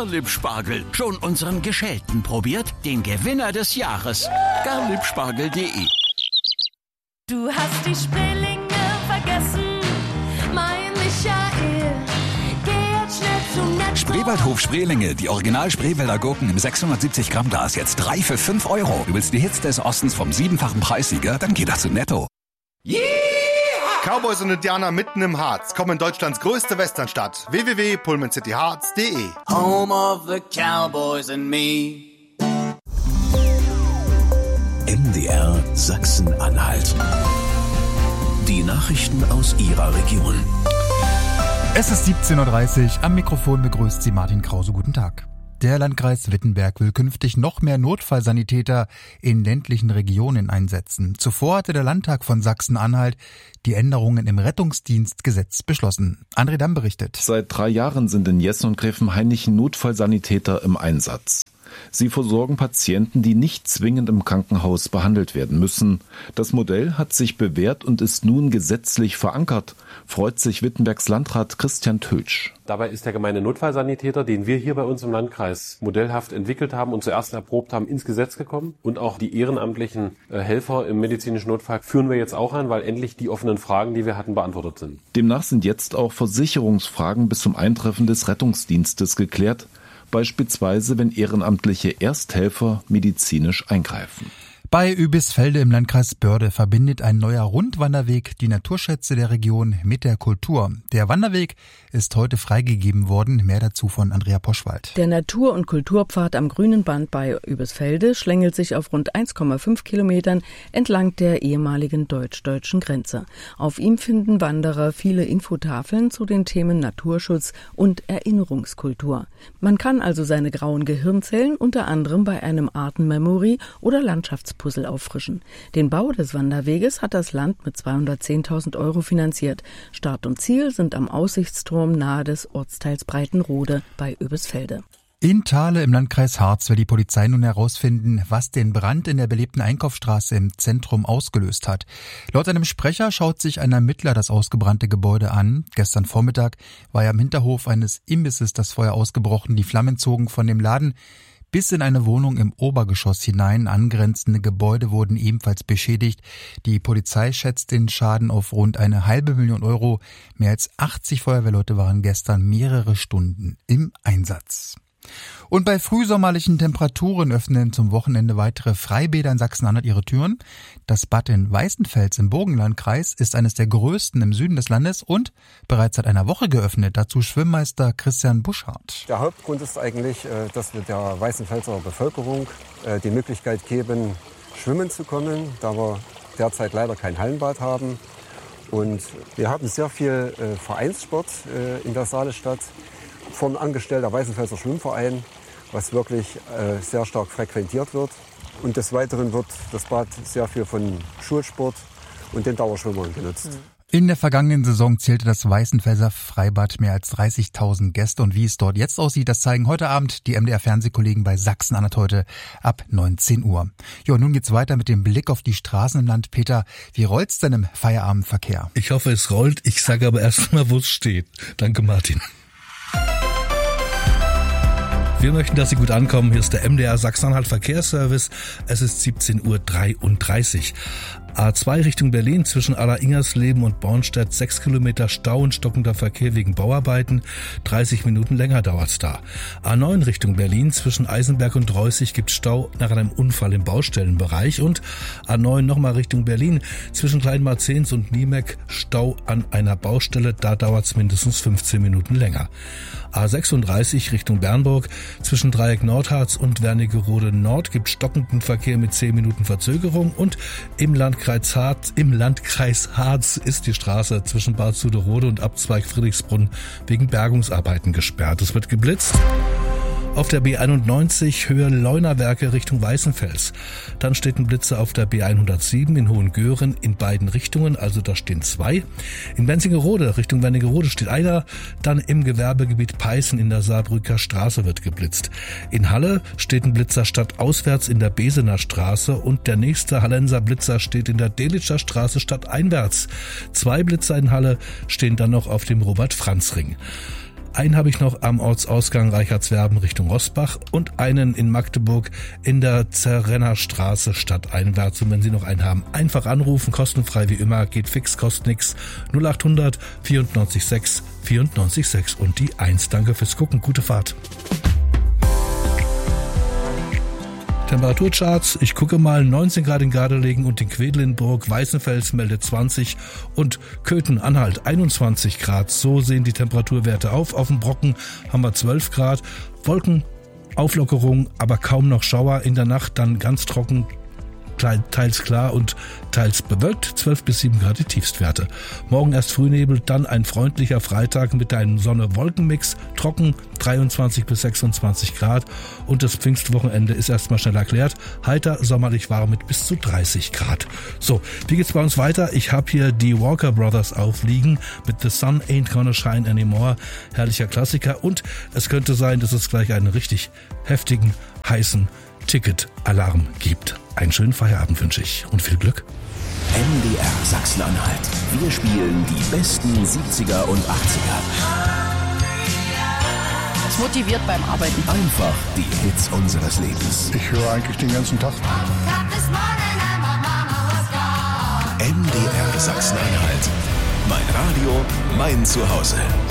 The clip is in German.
Garlip-Spargel. Schon unseren geschälten probiert? Den Gewinner des Jahres. Garlip-Spargel.de. Du hast die Spreelinge vergessen, mein Michael. Geh jetzt schnell zum Netto. Spreewaldhof Spreelinge, die Original Spreewälder Gurken im 670 Gramm Glas, jetzt 3 für 5 Euro. Du willst die Hits des Ostens vom 7-fachen Preissieger? Dann geh doch zu Netto. Yeah! Cowboys und Indianer mitten im Harz kommen in Deutschlands größte Westernstadt. www.pullmancityharz.de. Home of the Cowboys and me. MDR Sachsen-Anhalt. Die Nachrichten aus Ihrer Region. Es ist 17.30 Uhr. Am Mikrofon begrüßt Sie Martin Krause. Guten Tag. Der Landkreis Wittenberg will künftig noch mehr Notfallsanitäter in ländlichen Regionen einsetzen. Zuvor hatte der Landtag von Sachsen-Anhalt die Änderungen im Rettungsdienstgesetz beschlossen. André Damm berichtet. Seit 3 Jahren sind in Jessen und Gräfenhainichen Notfallsanitäter im Einsatz. Sie versorgen Patienten, die nicht zwingend im Krankenhaus behandelt werden müssen. Das Modell hat sich bewährt und ist nun gesetzlich verankert, freut sich Wittenbergs Landrat Christian Töltsch. Dabei ist der gemeine Notfallsanitäter, den wir hier bei uns im Landkreis modellhaft entwickelt haben und zuerst erprobt haben, ins Gesetz gekommen. Und auch die ehrenamtlichen Helfer im medizinischen Notfall führen wir jetzt auch an, weil endlich die offenen Fragen, die wir hatten, beantwortet sind. Demnach sind jetzt auch Versicherungsfragen bis zum Eintreffen des Rettungsdienstes geklärt. Beispielsweise, wenn ehrenamtliche Ersthelfer medizinisch eingreifen. Bei Übisfelde im Landkreis Börde verbindet ein neuer Rundwanderweg die Naturschätze der Region mit der Kultur. Der Wanderweg ist heute freigegeben worden. Mehr dazu von Andrea Poschwald. Der Natur- und Kulturpfad am Grünen Band bei Übisfelde schlängelt sich auf rund 1,5 Kilometern entlang der ehemaligen deutsch-deutschen Grenze. Auf ihm finden Wanderer viele Infotafeln zu den Themen Naturschutz und Erinnerungskultur. Man kann also seine grauen Gehirnzellen unter anderem bei einem Artenmemory- oder Landschaftspuzzle auffrischen. Den Bau des Wanderweges hat das Land mit 210.000 Euro finanziert. Start und Ziel sind am Aussichtsturm nahe des Ortsteils Breitenrode bei Übisfelde. In Thale im Landkreis Harz will die Polizei nun herausfinden, was den Brand in der belebten Einkaufsstraße im Zentrum ausgelöst hat. Laut einem Sprecher schaut sich ein Ermittler das ausgebrannte Gebäude an. Gestern Vormittag war ja im Hinterhof eines Imbisses das Feuer ausgebrochen. Die Flammen zogen von dem Laden bis in eine Wohnung im Obergeschoss hinein. Angrenzende Gebäude wurden ebenfalls beschädigt. Die Polizei schätzt den Schaden auf rund 500.000 Euro. Mehr als 80 Feuerwehrleute waren gestern mehrere Stunden im Einsatz. Und bei frühsommerlichen Temperaturen öffnen zum Wochenende weitere Freibäder in Sachsen-Anhalt ihre Türen. Das Bad in Weißenfels im Burgenlandkreis ist eines der größten im Süden des Landes und bereits seit einer Woche geöffnet. Dazu Schwimmmeister Christian Buschardt. Der Hauptgrund ist eigentlich, dass wir der Weißenfelser Bevölkerung die Möglichkeit geben, schwimmen zu kommen, da wir derzeit leider kein Hallenbad haben. Und wir haben sehr viel Vereinssport in der Saalestadt. Vom Angestellter Weißenfelser Schwimmverein, was wirklich sehr stark frequentiert wird. Und des Weiteren wird das Bad sehr viel von Schulsport und den Dauerschwimmern genutzt. In der vergangenen Saison zählte das Weißenfelser Freibad mehr als 30.000 Gäste. Und wie es dort jetzt aussieht, das zeigen heute Abend die MDR-Fernsehkollegen bei Sachsen-Anhalt heute ab 19 Uhr. Ja, und nun geht's weiter mit dem Blick auf die Straßen im Land. Peter, wie rollt's denn im Feierabendverkehr? Ich hoffe, es rollt. Ich sage aber erst mal, wo es steht. Danke, Martin. Wir möchten, dass Sie gut ankommen. Hier ist der MDR Sachsen-Anhalt Verkehrsservice. Es ist 17.33 Uhr. A2 Richtung Berlin zwischen Aller-Ingersleben und Bornstedt 6 Kilometer Stau und stockender Verkehr wegen Bauarbeiten. 30 Minuten länger dauert's da. A9 Richtung Berlin zwischen Eisenberg und Reußig gibt Stau nach einem Unfall im Baustellenbereich. Und A9 nochmal Richtung Berlin zwischen Kleinmarzens und Niemek Stau an einer Baustelle. Da dauert's mindestens 15 Minuten länger. A36 Richtung Bernburg zwischen Dreieck Nordharz und Wernigerode Nord gibt stockenden Verkehr mit 10 Minuten Verzögerung. Und im Landkreis Harz ist die Straße zwischen Bad Suderode und Abzweig Friedrichsbrunn wegen Bergungsarbeiten gesperrt. Es wird geblitzt. Auf der B91 Höhe Leunawerke Richtung Weißenfels. Dann steht ein Blitzer auf der B107 in Hohengören in beiden Richtungen, also da stehen 2. In Benzingerode Richtung Wernigerode steht einer. Dann im Gewerbegebiet Peißen in der Saarbrücker Straße wird geblitzt. In Halle steht ein Blitzer stadtauswärts in der Besener Straße und der nächste Hallenser Blitzer steht in der Delitscher Straße stadteinwärts. 2 Blitzer in Halle stehen dann noch auf dem Robert-Franz-Ring. Einen habe ich noch am Ortsausgang Reichertswerben Richtung Roßbach und einen in Magdeburg in der Zerrenner Straße stadteinwärts. Und wenn Sie noch einen haben, einfach anrufen, kostenfrei wie immer, geht fix, kostet nix. 0800 94 6 94 6 und die 1. Danke fürs Gucken, gute Fahrt. Temperaturcharts, ich gucke mal, 19 Grad in Gardelegen und in Quedlinburg, Weißenfels meldet 20 und Köthen-Anhalt 21 Grad. So sehen die Temperaturwerte auf. Auf dem Brocken haben wir 12 Grad, Wolken, Auflockerung, aber kaum noch Schauer. In der Nacht dann ganz trocken, teils klar und teils bewölkt, 12 bis 7 Grad die Tiefstwerte. Morgen erst Frühnebel, dann ein freundlicher Freitag mit einem Sonne-Wolken-Mix, trocken, 23 bis 26 Grad und das Pfingstwochenende ist erstmal schnell erklärt, heiter, sommerlich warm mit bis zu 30 Grad. So, wie geht's bei uns weiter? Ich habe hier die Walker Brothers aufliegen mit The Sun Ain't Gonna Shine Anymore, herrlicher Klassiker und es könnte sein, dass es gleich einen richtig heftigen, heißen Ticket-Alarm gibt. Einen schönen Feierabend wünsche ich und viel Glück. MDR Sachsen-Anhalt. Wir spielen die besten 70er und 80er. Das motiviert beim Arbeiten. Einfach die Hits unseres Lebens. Ich höre eigentlich den ganzen Tag. MDR Sachsen-Anhalt. Mein Radio, mein Zuhause.